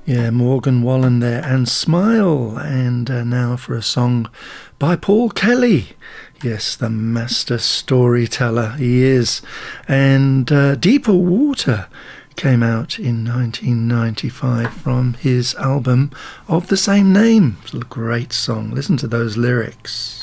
Yeah, Morgan Wallen there and Smile. And now for a song by Paul Kelly. Yes, the master storyteller he is. And Deeper Water came out in 1995 from his album of the same name. It's a great song. Listen to those lyrics.